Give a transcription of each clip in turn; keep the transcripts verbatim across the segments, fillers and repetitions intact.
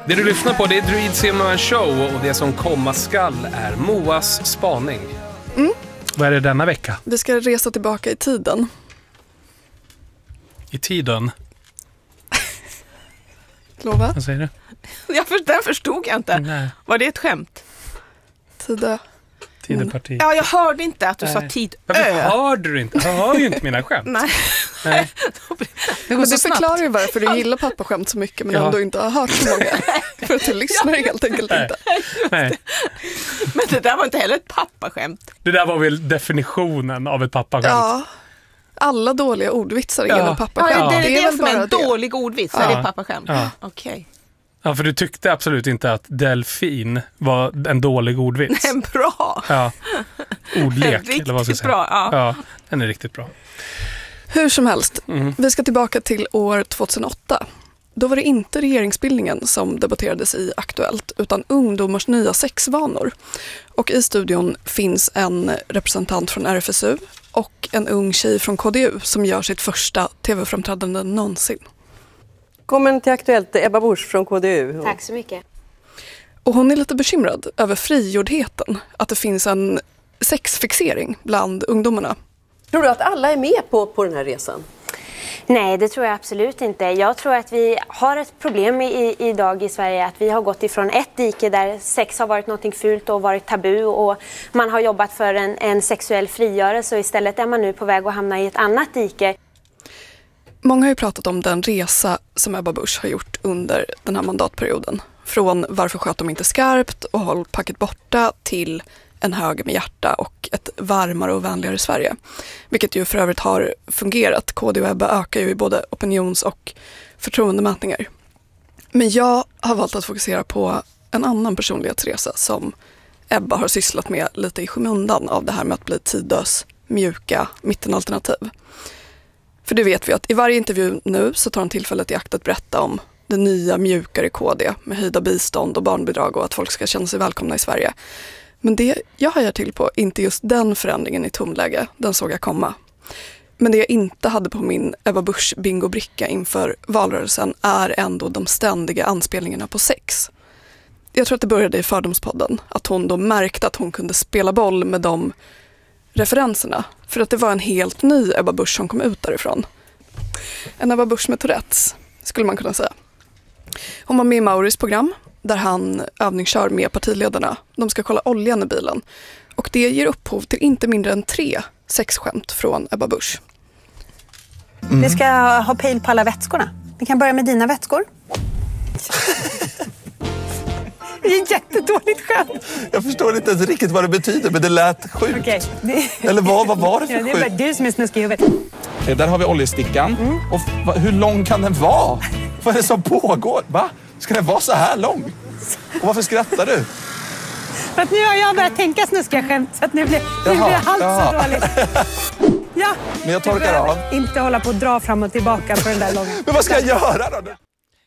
Det du lyssnar på, det är Druid Cinema Show och det som komma skall är Moas spaning. Mm. Vad är det denna vecka? Vi ska resa tillbaka i tiden. I tiden? Lova? Vad säger du? Jag för, den förstod jag inte. Nej. Var det ett skämt? Tida. Tideparti. Ja, jag hörde inte att du Nej. sa tid. Varför Ö. hörde du inte? Jag hör ju inte mina skämt. Nej. Nej. Det, men det förklarar ju varför du gillar pappaskämt så mycket men Ja. ändå inte har hört så många. För att du lyssnar helt enkelt Nej. inte. Nej. Men det där var inte heller ett pappaskämt. Det där var väl definitionen av ett pappaskämt. Ja. Alla dåliga ordvitsar är Ja. väl Ja, pappaskämt. det är det, väl som är en bara det. dålig ordvits. Ja. Är det pappaskämt? Ja. Okej. Ja, för du tyckte absolut inte att delfin var en dålig ordvits. En bra. Ja. Ordlek, Riktigt eller vad ska jag säga. bra, ja. Ja, den är riktigt bra. Hur som helst, Mm. vi ska tillbaka till år tjugohundraåtta. Då var det inte regeringsbildningen som debatterades i Aktuellt utan ungdomars nya sexvanor. Och i studion finns en representant från R F S U och en ung tjej från K D U som gör sitt första tv-framträdande någonsin. Välkommen till Aktuellt, Ebba Busch från K D U. Tack så mycket. Och hon är lite bekymrad över frigjordheten, att det finns en sexfixering bland ungdomarna. Tror du att alla är med på, på den här resan? Nej, det tror jag absolut inte. Jag tror att vi har ett problem i, idag i Sverige, att vi har gått ifrån ett dike där sex har varit något fult och varit tabu och man har jobbat för en, en sexuell frigörelse och istället är man nu på väg att hamna i ett annat dike. Många har ju pratat om den resa som Ebba Busch har gjort under den här mandatperioden. Från varför sköt de inte skarpt och håll packet borta till en hög med hjärta och ett varmare och vänligare Sverige. Vilket ju för övrigt har fungerat. K D och Ebba ökar ju i både opinions- och förtroendemätningar. Men jag har valt att fokusera på en annan personlighetsresa som Ebba har sysslat med lite i skymundan av det här med att bli tidlös, mjuka, mittenalternativ. För det vet vi att i varje intervju nu så tar han tillfället i akt att berätta om det nya mjukare K D med höjda bistånd och barnbidrag och att folk ska känna sig välkomna i Sverige. Men det jag hajar till på, inte just den förändringen i tonläge, den såg jag komma. Men det jag inte hade på min Ebba Busch bingobricka inför valrörelsen är ändå de ständiga anspelningarna på sex. Jag tror att det började i Fördomspodden, att hon då märkte att hon kunde spela boll med de referenserna. För att det var en helt ny Ebba Busch som kom ut därifrån. En Ebba Busch med Tourettes, skulle man kunna säga. Hon var med i Mauris program där han övningskör med partiledarna. De ska kolla oljan i bilen. Och det ger upphov till inte mindre än tre sexskämt från Ebba Busch. Mm. Vi ska ha pejl på alla vätskorna. Vi kan börja med dina vätskor. Det är ett jättedåligt skämt. Jag förstår inte ens riktigt vad det betyder, men det lät sjukt. Okay. Det... Eller vad, vad var det för ja, det är sjukt? du som är snuskig i huvudet. Där har vi oljestickan. Mm. Och va, hur lång kan den vara? Vad är det som pågår? Va? Ska den vara så här lång? Och varför skrattar du? För att nu har jag börjat tänka snuskiga skämt så att nu blir, nu blir allt jaha. så dåligt. Ja, men jag torkar av. Inte hålla på och dra fram och tillbaka på den där långa. Men vad ska jag göra då?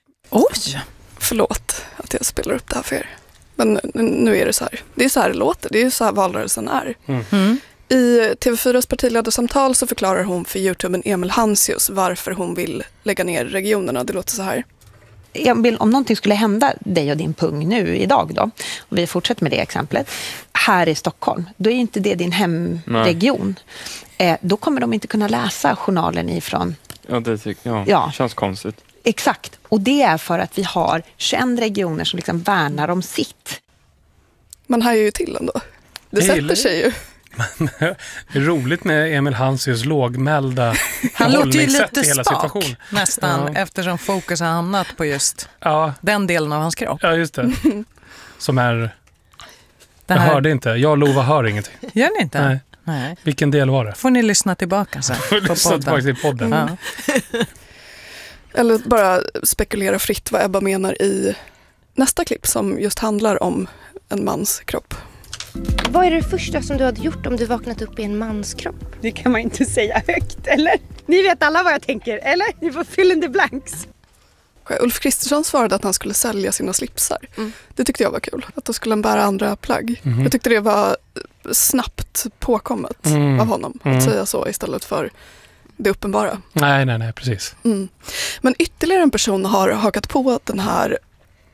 Oj! Förlåt att jag spelar upp det här för er. Men nu är det så här. Det är så här det låter. Det är så här valrörelsen är. Mm. Mm. I T V fyras partiledarsamtal så förklarar hon för YouTubern Emil Hansius varför hon vill lägga ner regionerna. Det låter så här. Emil, om någonting skulle hända dig och din pung nu idag då, och vi fortsätter med det exemplet, här i Stockholm, då är inte det din hemregion. Eh, då kommer de inte kunna läsa journalen ifrån... Ja, det tycker jag. Ja. Känns konstigt. Exakt. Och det är för att vi har tjugoett regioner som liksom värnar om sitt. Man hajar ju till ändå. Det sätter sig ju. Det är roligt med Emil Hansius lågmälda Han låter ju lite hela spak situation. nästan, ja. Eftersom fokus har hamnat på just ja. den delen av hans kropp. Ja, just det. Som är... Den jag här... hörde inte. Jag och Lova hör ingenting. Gör ni inte? Nej. Nej. Vilken del var det? Får ni lyssna tillbaka sen på lyssna podden. tillbaka till podden. Mm. Ja. Eller bara spekulera fritt vad Ebba menar i nästa klipp som just handlar om en mans kropp. Vad är det första som du hade gjort om du vaknat upp i en mans kropp? Det kan man inte säga högt, eller? Ni vet alla vad jag tänker, eller? Ni får fill in the blanks. Ulf Kristersson svarade att han skulle sälja sina slipsar. Mm. Det tyckte jag var kul. Att då skulle han bära andra plagg. Mm. Jag tyckte det var snabbt påkommet mm. av honom. Mm. Att säga så istället för det uppenbara. Nej, nej, nej, precis. Mm. Men ytterligare en person har hakat på den här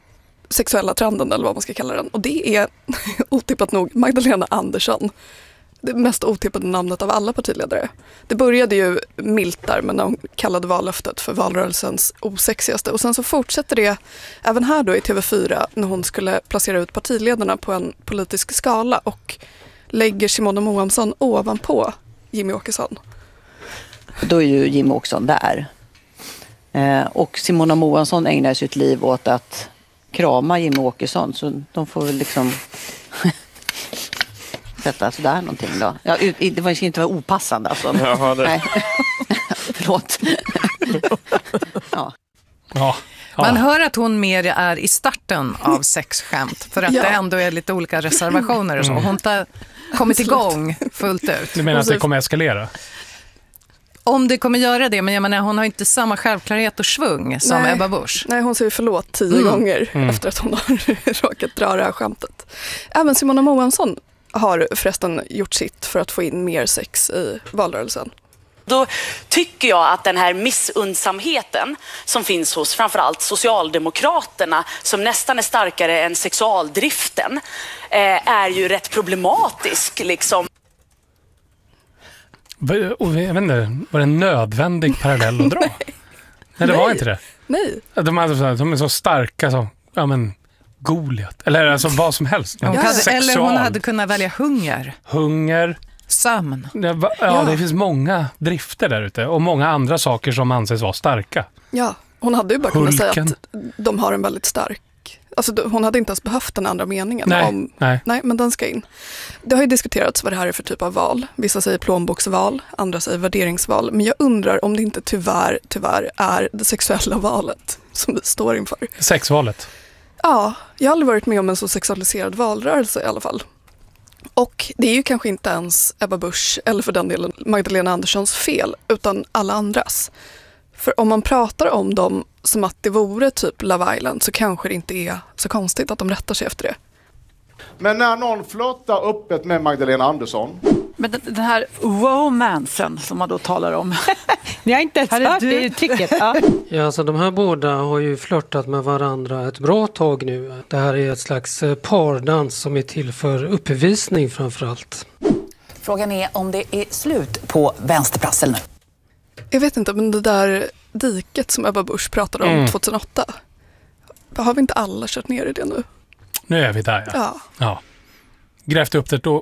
sexuella trenden eller vad man ska kalla den. Och det är otippat nog Magdalena Andersson. Det mest otippade namnet av alla partiledare. Det började ju milt där, men när hon kallade vallöftet för valrörelsens osexigaste. Och sen så fortsätter det även här då i T V fyra när hon skulle placera ut partiledarna på en politisk skala och lägger Simona Moamsson ovanpå Jimmy Åkesson. Då är ju Jimmy Åkesson där. Eh, och Simona Moamsson ägnar sitt liv åt att krama Jimmy Åkesson, så de får väl liksom sätta sådär någonting då. Ja, det var inte vara opassande alltså. Jaha, det... Nej. Förlåt. Ja. Ja. Man hör att hon mer är i starten av sexskämt, för att Ja. det ändå är lite olika reservationer och så. Hon har kommit igång fullt ut. Du menar att det kommer eskalera? Om det kommer göra det, men jag menar, hon har inte samma självklarhet och svung som Nej. Ebba Busch. Nej, hon säger förlåt tio Mm. gånger Mm. efter att hon har råkat dra det här skämtet. Även Simona Moamsson har förresten gjort sitt för att få in mer sex i valrörelsen. Då tycker jag att den här missundsamheten som finns hos framförallt Socialdemokraterna, som nästan är starkare än sexualdriften, eh, är ju rätt problematisk liksom. Och jag vet inte, var det en nödvändig parallell att dra? Nej, Nej det Nej. var inte det. Nej. De är, så, de är så starka som, ja men, Goliat. Eller alltså vad som helst. Hon Ja. hade, Sexual. eller hon hade kunnat välja hunger. Hunger. Sömn. Ja, va, ja, Ja. det finns många drifter där ute. Och många andra saker som anses vara starka. Ja, hon hade ju bara kunnat säga Hulken. att de har en väldigt stark... Alltså hon hade inte ens behövt den andra meningen. Nej, om, nej. nej, men den ska in. Det har ju diskuterats vad det här är för typ av val. Vissa säger plånboksval, andra säger värderingsval. Men jag undrar om det inte tyvärr, tyvärr är det sexuella valet som vi står inför. Sexvalet. Ja, jag har aldrig varit med om en så sexualiserad valrörelse i alla fall. Och det är ju kanske inte ens Ebba Busch eller för den delen Magdalena Anderssons fel, utan alla andras. För om man pratar om dem som att det vore typ Love Island så kanske det inte är så konstigt att de rättar sig efter det. Men när någon flörtar öppet med Magdalena Andersson. Men den, den här romansen som man då talar om. Ni har inte ens Hade hört du- det uttrycket. Ja. Ja, alltså de här båda har ju flörtat med varandra ett bra tag nu. Det här är ett slags eh, pardans som är till för uppvisning framförallt. Frågan är om det är slut på vänsterprassel nu. Jag vet inte, men det där diket som Ebba Busch pratade om Mm. tjugohundraåtta. Har vi inte alla kört ner i det nu? Nu är vi där, ja. Ja. ja. Grävt upp det